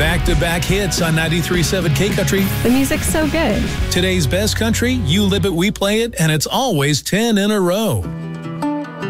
Back-to-back hits on 93.7 K-Country. The music's so good. Today's best country, you live it, we play it, and it's always 10 in a row.